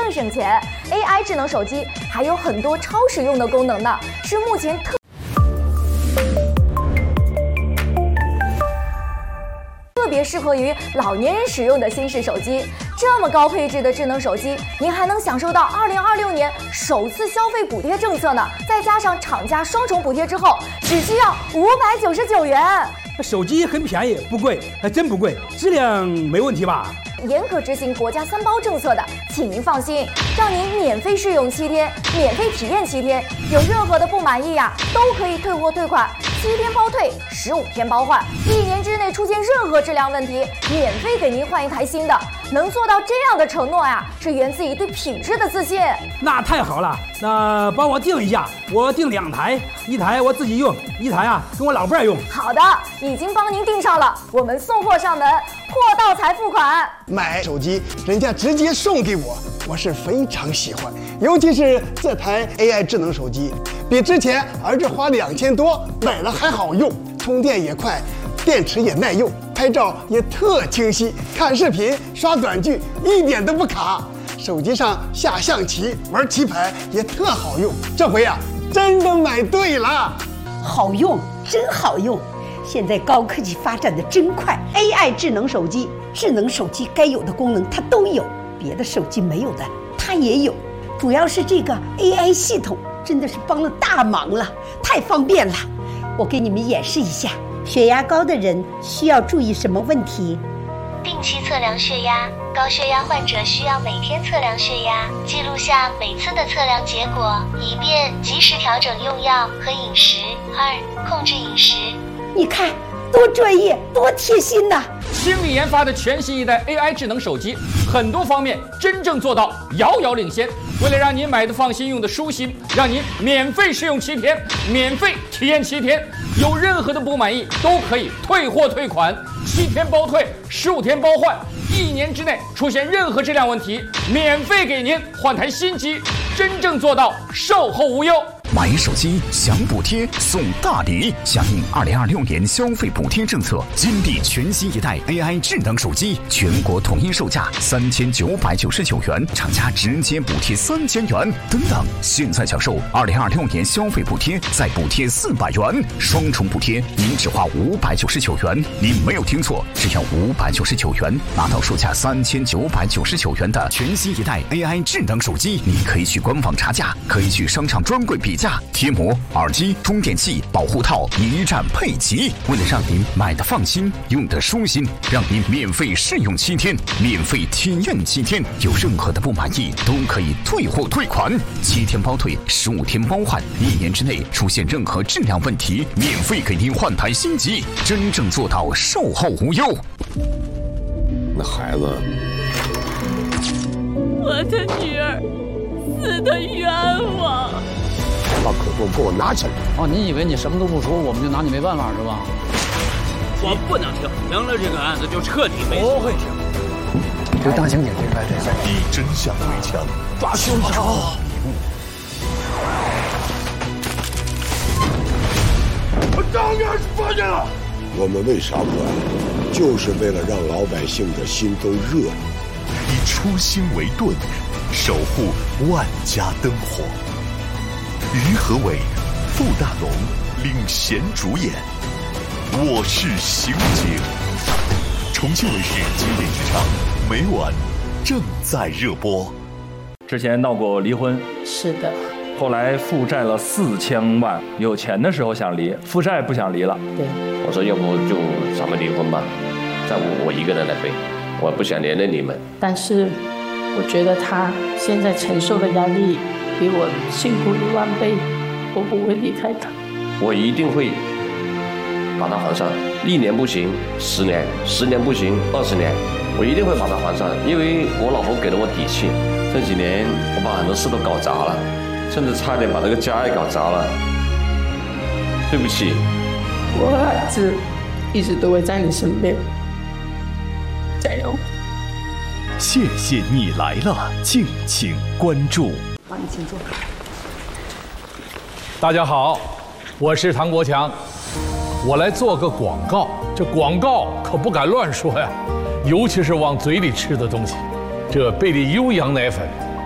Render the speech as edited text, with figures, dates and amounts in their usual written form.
更省钱。AI 智能手机还有很多超实用的功能呢，是目前特别适合于老年人使用的新式手机。这么高配置的智能手机，您还能享受到2026年首次消费补贴政策呢，再加上厂家双重补贴之后，只需要599元。 手机很便宜，不贵，还真不贵，质量没问题吧？ 严格执行国家3包政策的，请您放心，让您免费试用7天，免费体验7天，有任何的不满意呀，都可以退货退款，7天包退，15天包换，1年之内出现任何质量问题，免费给您换一台新的。能做到这样的承诺呀，是源自于对品质的自信。 那太好了，那帮我订一下，我订2台，一台我自己用，一台啊跟我老伴儿用。 好的，已经帮您订上了，我们送货上门，货到才付款。 买手机人家直接送给我，我是非常喜欢，尤其是这台 AI 智能手机，比之前儿子花2000多买了还好用，充电也快，电池也耐用，拍照也特清晰，看视频刷短剧一点都不卡，手机上下象棋玩棋牌也特好用。这回啊，真的买对了， 好用，真好用。现在高科技发展的真快 ，AI 智能手机该有的功能它都有，别的手机没有的它也有。主要是这个 AI 系统真的是帮了大忙了，太方便了。我给你们演示一下，血压高的人需要注意什么问题？ 定期测量血压，高血压患者需要每天测量血压，记录下每次的测量结果，以便及时调整用药和饮食。2、控制饮食。 你看，多专业，多贴心呐！ 新力研发的全新一代 AI 智能手机，很多方面真正做到遥遥领先。为了让您买的放心，用的舒心，让您免费试用7天，免费体验7天，有任何的不满意都可以退货退款，7天包退，15天包换，1年之内出现任何质量问题，免费给您换台新机，真正做到售后无忧。 买手机享补贴送大礼，响应2026年消费补贴政策，金地全新一代 AI 智能手机，全国统一售价3999元，厂家直接补贴3000元。等等，现在享受2026年消费补贴，再补贴400元，双重补贴，您只花599元。您没有听错，只要599元，拿到售价3999元的全新一代 AI 智能手机。你可以去官网查价，可以去商场专柜比价，贴膜、耳机、充电器、保护套一站配齐。为了让您买的放心，用的舒心，让您免费试用7天，免费体验7天，有任何的不满意都可以退货退款，7天包退，15天包换，1年之内出现任何质量问题，免费给您换台新机，真正做到售后无忧。 那孩子， 我的女儿死得冤枉。 把可动给我拿起来！ 哦，你以为你什么都不说，我们就拿你没办法是吧？ 我不能停，停了这个案子就彻底没戏。 不会停，就当刑警这块这事。 以真相为枪， 抓凶手！ 我当然是发现了。我们为啥不安？就是为了让老百姓的心都热闹。 以初心为盾，守护万家灯火。于和伟、傅大龙领衔主演，《我是刑警》。重庆卫视经典剧场，每晚正在热播。 之前闹过离婚， 是的。 后来负债了4000万，有钱的时候想离，负债不想离了。 对， 我说要不就咱们离婚吧，再我一个人来背，我不想连累你们。 但是我觉得他现在承受的压力比我辛苦1万倍，我不会离开他。 我一定会把它还上，1年不行10年，10年不行20年，我一定会把它还上，因为我老婆给了我底气。这几年我把很多事都搞砸了，甚至差点把这个家也搞砸了，对不起。 我和孩子一直都会在你身边，加油！ 谢谢你来了，敬请关注。 好，你请坐。 大家好，我是唐国强，我来做个广告。这广告可不敢乱说呀，尤其是往嘴里吃的东西。这贝利优羊奶粉